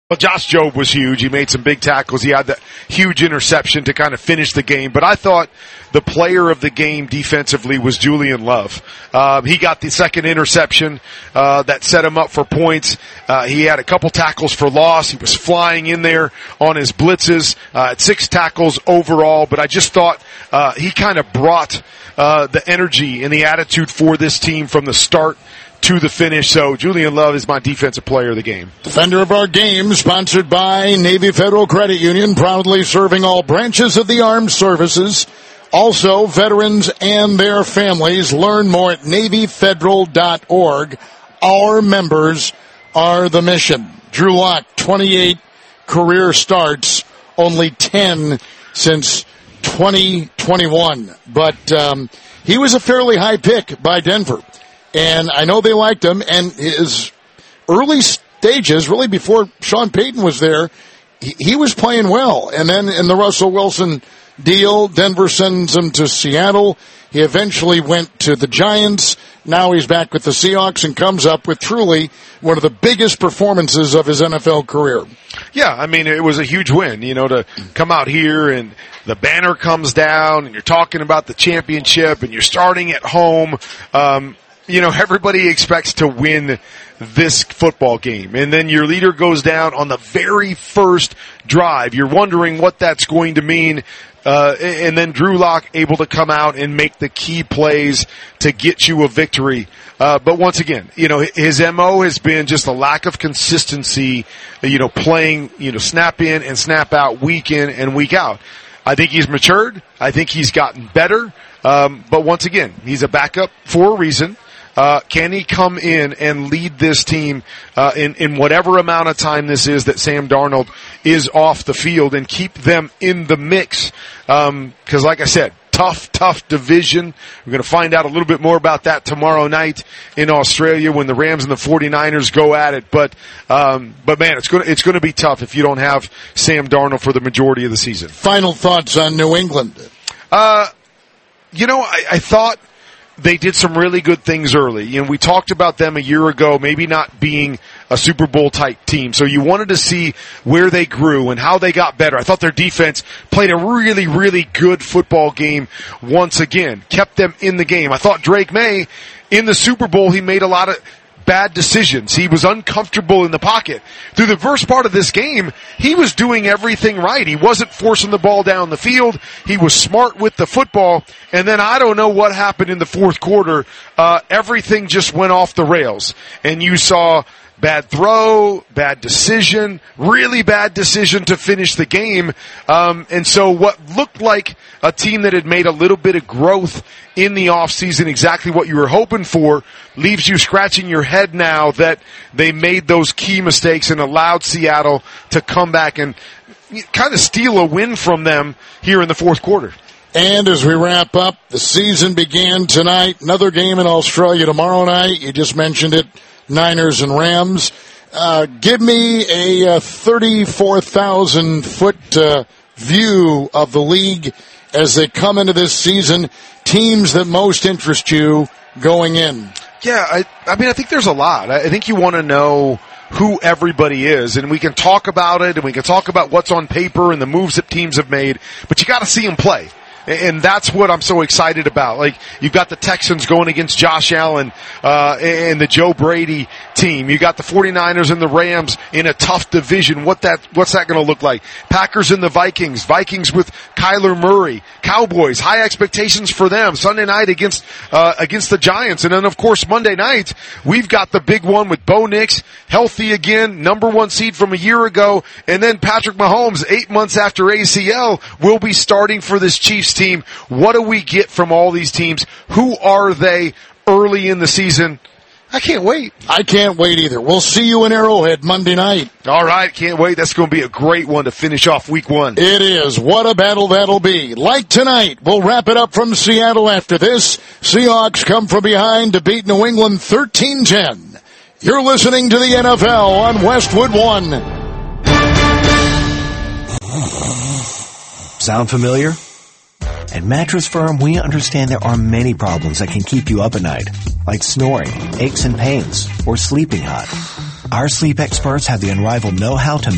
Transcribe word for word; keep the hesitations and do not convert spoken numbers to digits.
Well, Josh Jobe was huge. He made some big tackles. He had that huge interception to kind of finish the game. But I thought the player of the game defensively was Julian Love. Um, he got the second interception uh, that set him up for points. Uh, he had a couple tackles for loss. He was flying in there on his blitzes. Uh, at six tackles overall. But I just thought uh, he kind of brought uh, the energy and the attitude for this team from the start to the finish. So Julian Love is my defensive player of the game. Defender of our game, sponsored by Navy Federal Credit Union, proudly serving all branches of the armed services. Also, veterans and their families. Learn more at navy federal dot org. Our members are the mission. Drew Lock, twenty-eight career starts, only ten since twenty twenty-one. But um, he was a fairly high pick by Denver. And I know they liked him, and his early stages, really before Sean Payton was there, he, he was playing well. And then in the Russell Wilson deal, Denver sends him to Seattle. He eventually went to the Giants. Now he's back with the Seahawks and comes up with truly one of the biggest performances of his N F L career. Yeah, I mean, it was a huge win, you know, to come out here and the banner comes down and you're talking about the championship and you're starting at home. Um, You know, everybody expects to win this football game. And then your leader goes down on the very first drive. You're wondering what that's going to mean. Uh, and then Drew Lock able to come out and make the key plays to get you a victory. Uh, but once again, you know, his M O has been just a lack of consistency, you know, playing, you know, snap in and snap out week in and week out. I think he's matured. I think he's gotten better. Um, but once again, he's a backup for a reason. Uh, can he come in and lead this team uh, in, in whatever amount of time this is that Sam Darnold is off the field and keep them in the mix? Um, 'cause like I said, tough, tough division. We're going to find out a little bit more about that tomorrow night in Australia when the Rams and the forty-niners go at it. But, um, but man, it's going to, it's going to be tough if you don't have Sam Darnold for the majority of the season. Final thoughts on New England? Uh, you know, I, I thought they did some really good things early. You know, we talked about them a year ago, maybe not being a Super Bowl type team. So you wanted to see where they grew and how they got better. I thought their defense played a really, really good football game once again. Kept them in the game. I thought Drake May, in the Super Bowl, he made a lot of bad decisions. He was uncomfortable in the pocket. Through the first part of this game, he was doing everything right. He wasn't forcing the ball down the field. He was smart with the football. And then I don't know what happened in the fourth quarter. Uh, everything just went off the rails. And you saw bad throw, bad decision, really bad decision to finish the game. Um, and so what looked like a team that had made a little bit of growth in the offseason, exactly what you were hoping for, leaves you scratching your head now that they made those key mistakes and allowed Seattle to come back and kind of steal a win from them here in the fourth quarter. And as we wrap up, the season began tonight. Another game in Australia tomorrow night. You just mentioned it. Niners and Rams. Uh, give me a uh, thirty-four thousand foot uh, view of the league as they come into this season. Teams that most interest you going in. Yeah, I, I mean, I think there's a lot. I think you want to know who everybody is, and we can talk about it, and we can talk about what's on paper and the moves that teams have made, but you got to see them play. And that's what I'm so excited about. Like, you've got the Texans going against Josh Allen, uh, and the Joe Brady team. You got the forty-niners and the Rams in a tough division. What that, what's that gonna look like? Packers and the Vikings. Vikings with Kyler Murray. Cowboys, high expectations for them. Sunday night against, uh, against the Giants. And then, of course, Monday night, we've got the big one with Bo Nix, healthy again, number one seed from a year ago. And then Patrick Mahomes, eight months after A C L, will be starting for this Chiefs team. What do we get from all these teams? Who are they early in the season? I can't wait. I can't wait either. We'll see you in Arrowhead Monday night. All right, can't wait. That's going to be a great one to finish off week one. It is. What a battle that'll be. Like tonight, we'll wrap it up from Seattle after this. Seahawks come from behind to beat New England thirteen ten. You're listening to the N F L on Westwood One. Sound familiar? At Mattress Firm, we understand there are many problems that can keep you up at night, like snoring, aches and pains, or sleeping hot. Our sleep experts have the unrivaled know-how to